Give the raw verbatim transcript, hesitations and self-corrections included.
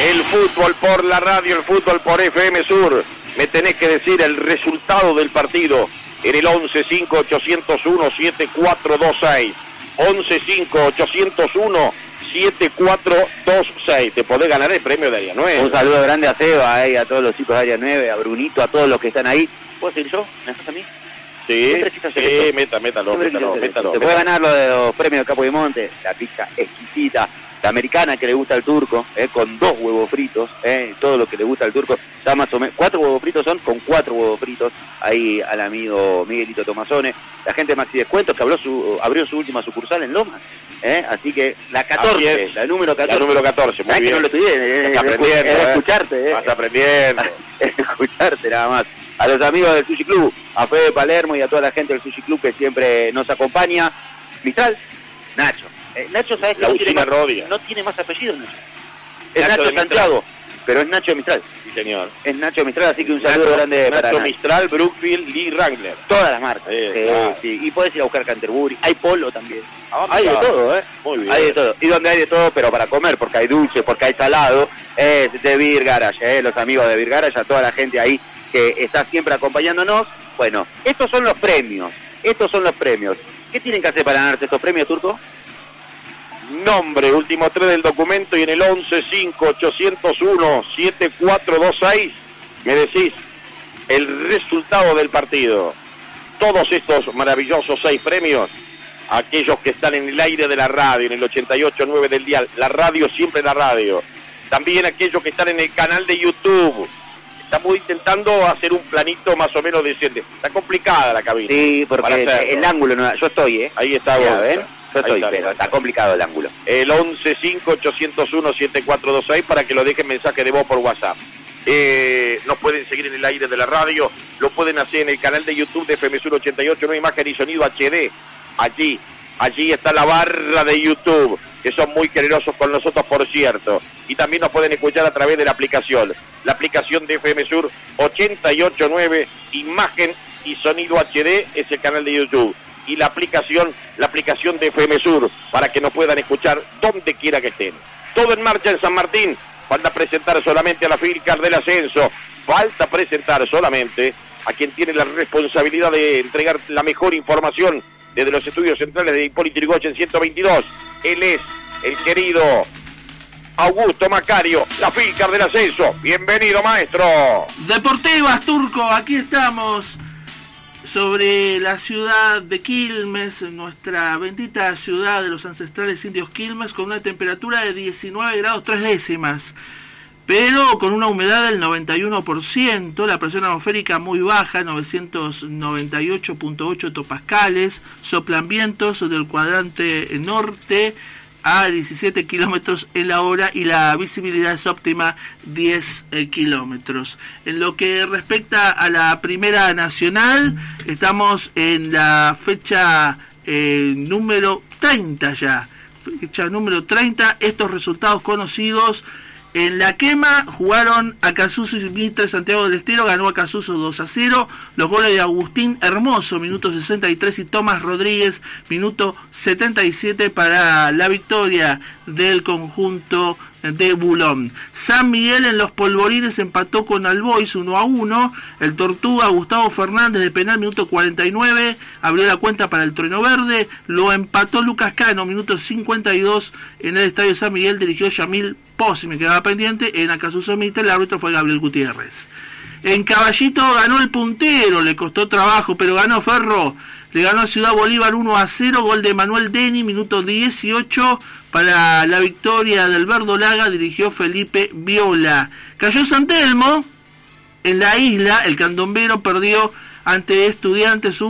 el fútbol por la radio, el fútbol por F M Sur. Me tenés que decir el resultado del partido en el once cinco ochocientos uno siete cuatro dos seis. once cinco ochocientos uno siete cuatro dos seis. Te podés ganar el premio de Área nueve. Un saludo grande a Seba, eh, a todos los chicos de Área nueve, a Brunito, a todos los que están ahí. ¿Puedo seguir yo? ¿Me dejas a mí? Sí, sí, meta, métalo, métalo, métalo. Se puede ganar lo de los premios de Capo de Monte, la pizza exquisita, la americana que le gusta al turco, eh, con dos huevos fritos, eh, todo lo que le gusta al turco, está más o menos, cuatro huevos fritos son, con cuatro huevos fritos, ahí al amigo Miguelito Tomazone, la gente de Maxi Descuentos que abrió su, abrió su última sucursal en Lomas, eh, así que la catorce, la número catorce. La número catorce, muy bien. Que no lo estudié, eh, Estás aprendiendo, es eh. escucharte, eh. Vas aprendiendo. Es escucharte nada más. A los amigos del Sushi Club, a Fede Palermo y a toda la gente del Sushi Club que siempre nos acompaña. Mistral, Nacho. Eh, Nacho, ¿sabes que La no tiene, más, Rodia. no tiene más apellidos, Nacho? Es Nacho Nacho, de Santiago, pero es Nacho Mistral. Sí, señor. Es Nacho Mistral, así que un saludo Nacho, grande Nacho para Nacho. Mistral, Brookfield, Lee Wrangler. Todas las marcas. Sí, sí, claro. sí. Y podés ir a buscar Canterbury. Hay polo también. Ah, hay de claro. todo, ¿eh? Muy bien. Hay de todo. Y donde hay de todo, pero para comer, porque hay dulce, porque hay salado, es de Beer Garage, ¿eh? Los amigos de Beer Garage, a toda la gente ahí que está siempre acompañándonos. Bueno, estos son los premios. Estos son los premios. ¿Qué tienen que hacer para ganarse estos premios, Turco? Nombre, último tres del documento y en el once cinco ochocientos uno siete cuatro dos seis me decís el resultado del partido. Todos estos maravillosos seis premios, aquellos que están en el aire de la radio, en el ochenta y ocho punto nueve del dial, la radio siempre la radio. También aquellos que están en el canal de YouTube. Estamos intentando hacer un planito más o menos decente. Está complicada la cabina. Sí, porque el, el ángulo no... Yo estoy, ¿eh? Ahí está, ya, vos. ¿ven? Yo estoy, está, pero está complicado el ángulo. El once cinco ochocientos uno siete cuatro dos seis para que lo dejen mensaje de voz por WhatsApp. Eh, nos pueden seguir en el aire de la radio, lo pueden hacer en el canal de YouTube de F M Sur ochenta y ocho, no imagen y sonido H D. Allí, allí está la barra de YouTube, que son muy generosos con nosotros, por cierto. Y también nos pueden escuchar a través de la aplicación. La aplicación de F M Sur ochenta y ocho punto nueve, imagen y sonido H D, es el canal de YouTube. Y la aplicación, la aplicación de F M Sur, para que nos puedan escuchar donde quiera que estén. Todo en marcha en San Martín. Falta presentar solamente a la Filcar del Ascenso. Falta presentar solamente a quien tiene la responsabilidad de entregar la mejor información desde los estudios centrales de Hipólito Yrigoyen ciento veintidós. Él es el querido Augusto Macario, la Filcar del Ascenso. Bienvenido, maestro. Deportivas, Turco, aquí estamos sobre la ciudad de Quilmes, nuestra bendita ciudad de los ancestrales indios Quilmes, con una temperatura de diecinueve grados tres décimas, pero con una humedad del noventa y uno por ciento, la presión atmosférica muy baja, novecientos noventa y ocho punto ocho hectopascales, soplan vientos del cuadrante norte a diecisiete kilómetros en la hora y la visibilidad es óptima diez eh, kilómetros. En lo que respecta a la Primera Nacional, estamos en la fecha eh, número treinta ya, fecha número treinta, estos resultados conocidos. En la quema jugaron Acasuso y Mitre Santiago del Estero, ganó Acasuso dos a cero, los goles de Agustín Hermoso, minuto sesenta y tres, y Tomás Rodríguez, minuto setenta y siete para la victoria del conjunto de Bulón. San Miguel en los Polvorines empató con Albois uno a uno, el Tortuga Gustavo Fernández de penal, minuto cuarenta y nueve, abrió la cuenta para el Trueno Verde, lo empató Lucas Cano, minuto cincuenta y dos, en el Estadio San Miguel dirigió Yamil Pozzi, me quedaba pendiente, en Acasuso Mitre el árbitro fue Gabriel Gutiérrez. En Caballito ganó el puntero, le costó trabajo, pero ganó Ferro, le ganó a Ciudad Bolívar uno a cero, gol de Manuel Deni, minuto dieciocho, para la victoria del Verdolaga dirigió Felipe Viola. Cayó San Telmo, en la isla, el candombero perdió ante Estudiantes